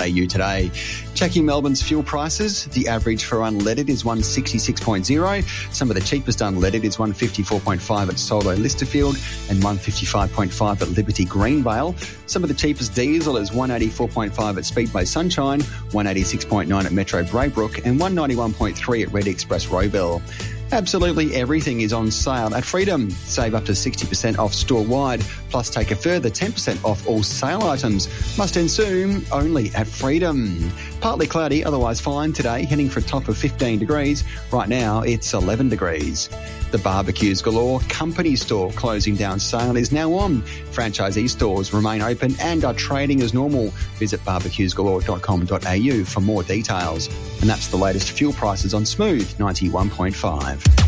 today. Checking Melbourne's fuel prices, the average for unleaded is 166.0. Some of the cheapest unleaded is 154.5 at Soldo Listerfield and 155.5 at Liberty Greenvale. Some of the cheapest diesel is 184.5 at Speedway Sunshine, 186.9 at Metro Braybrook and 191.3 at Red Express Rowville. Absolutely everything is on sale at Freedom. Save up to 60% off store-wide, plus take a further 10% off all sale items. Must end soon, only at Freedom. Partly cloudy, otherwise fine today, heading for a top of 15 degrees. Right now, it's 11 degrees. The Barbecues Galore Company Store closing down sale is now on. Franchisee stores remain open and are trading as normal. Visit barbecuesgalore.com.au for more details. And that's the latest fuel prices on Smooth 91.5.